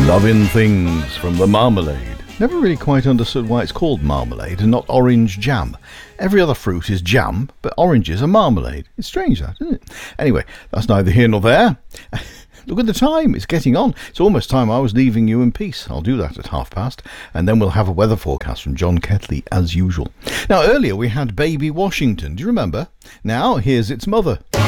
Loving Things from the Marmalade. Never really quite understood why it's called marmalade and not orange jam. Every other fruit is jam, but oranges are marmalade. It's strange that, isn't it? Anyway, that's neither here nor there. Look at the time, it's getting on. It's almost time I was leaving you in peace. I'll do that at past, and then we'll have a weather forecast from John Ketley as usual. Now, earlier we had Baby Washington, do you remember? Now, here's its mother.